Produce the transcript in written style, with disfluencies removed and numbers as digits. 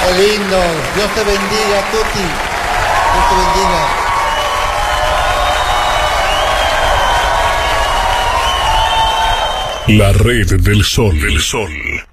Qué lindo. Dios te bendiga, Tuti. Dios te bendiga. La red del sol.